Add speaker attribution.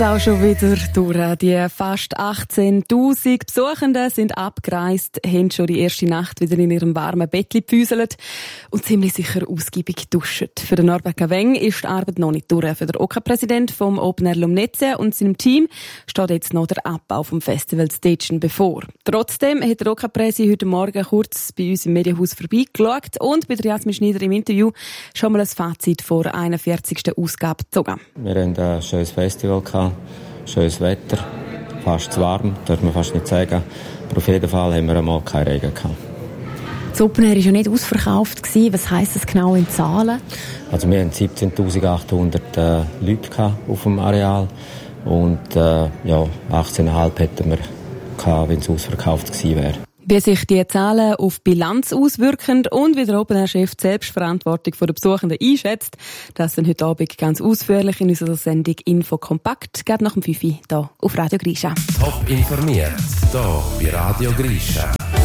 Speaker 1: Auch schon wieder durch. Die fast 18'000 Besuchenden sind abgereist, haben schon die erste Nacht wieder in ihrem warmen Bettli gepüselt und ziemlich sicher ausgiebig geduscht. Für den Norbert Gaveng ist die Arbeit noch nicht durch. Für den OK-Präsident vom Open Air Lumnezia und seinem Team steht jetzt noch der Abbau vom Festival Station bevor. Trotzdem hat der OK-Präsi heute Morgen kurz bei uns im Medienhaus vorbeigeschaut und bei der Jasmin Schneider im Interview schon mal ein Fazit vor der 41. Ausgabe gezogen.
Speaker 2: Wir hatten ein schönes Festival gehabt. Schönes Wetter, fast zu warm, darf man fast nicht sagen. Aber auf jeden Fall haben wir einmal keinen Regen gehabt.
Speaker 1: Das Open Air war ja nicht ausverkauft. Was heisst das genau in Zahlen?
Speaker 2: Also wir hatten 17'800 Leute auf dem Areal und 18,5 hätten wir gehabt, wenn es ausverkauft gewesen wäre.
Speaker 1: Wie sich die Zahlen auf die Bilanz auswirken und wie der Open-Air-Chef die Selbstverantwortung der Besuchenden einschätzt, das dann heute Abend ganz ausführlich in unserer Sendung «Info kompakt» geht nach dem 5 Uhr hier auf Radio Grisha.
Speaker 3: Top informiert, hier bei Radio Grisha.